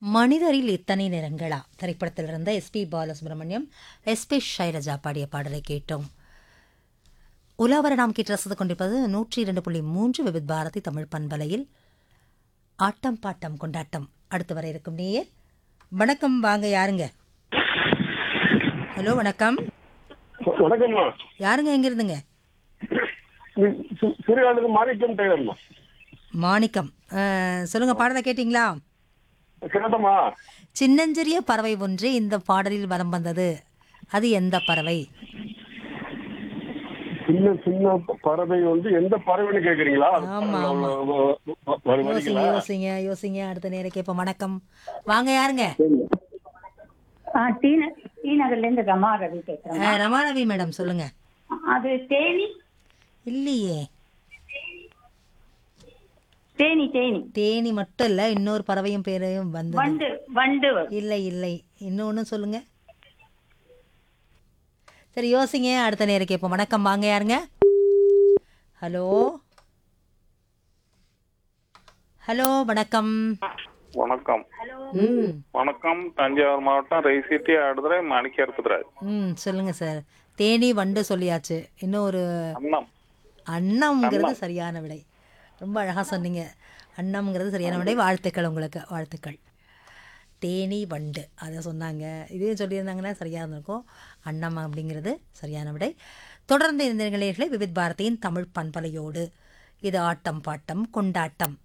மனிதரில் இத்தனை நிறங்களா திரைப்படத்திலிருந்த SP Balasubramaniam, SP Shailaja பாடிய பாடலை கேட்டோம். உலாவர நாம் கேட்டு ரசித்துக் கொண்டிருப்பது 102.3 விவித் பாரதி தமிழ் பண்பலையில் ஆட்டம் பாட்டம் கொண்டாட்டம். அடுத்து வர இருக்கும் நேயர். வணக்கம், வாங்க, யாருங்க? ஹலோ, வணக்கம். வணக்கம்மா. யாருங்க, எங்க இருந்துங்க? சிறுகாலுக்கு மாணிக்கம் டெய்லர்மா. மாணிக்கம், சொல்லுங்க, பாடலை கேட்டீங்களா? கேட்டமா. சின்னஞ்சிறிய பறவை ஒன்று இந்த பாடலில் வலம் வந்தது. அது எந்த பறவை? சின்ன சின்ன பறவை வந்து எந்த பறவைன்னு கேக்குறீங்களா? ஆமா, ஆமா. யோசிங்க யோசிங்க யோசிங்க. அடுத்த நேரம் கேட்போம். வணக்கம், வாங்க, யாருங்க? டி நகர்ல இருந்து ரமா ரவி பேசுறேன். ரமாரவி மேடம், சொல்லுங்க. அது தேனி இல்லையே. தேனி தேனி தேனி மட்டும் இல்ல, இன்னொரு பறவையும் பேரையும் வந்து. வண்டு வண்டு இல்லை இல்லை, இன்னொன்னு சொல்லுங்க. சரி, யோசிங்க. அடுத்த நேரம் கேட்போம். வணக்கம், வாங்க, யாருங்க? ஹலோ ஹலோ, வணக்கம். வணக்கம். ம் வணக்கம். தஞ்சாவூர் மாவட்டம் ரைசிட்டி ஆடுதுறை மாணிக்கராஜ். சொல்லுங்க சார். தேனி வண்டு சொல்லியாச்சு. இன்னும் ஒரு அன்னம். அன்னம்ங்கிறது சரியான விடை. ரொம்ப அழகா சொன்னீங்க. அன்னம்ங்கிறது சரியான விடை. வாழ்த்துக்கள் உங்களுக்கு, வாழ்த்துக்கள். தேனி வண்டு அதை சொன்னாங்க. இதே சொல்லியிருந்தாங்கன்னா சரியாக இருந்திருக்கும். அன்னம் அப்படிங்கிறது சரியான விடை. தொடர்ந்து இந்த நிகழ்ச்சிகளை விவித் பாரதியின் தமிழ் பண்பலையோடு. இது ஆட்டம் பாட்டம் கொண்டாட்டம்.